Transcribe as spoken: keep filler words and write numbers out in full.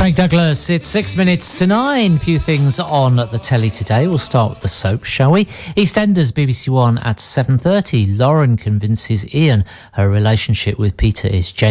Craig Douglas. It's six minutes to nine. Few things on the telly today. We'll start with the soap, shall we? EastEnders, B B C One at seven thirty. Lauren convinces Ian her relationship with Peter is genuine.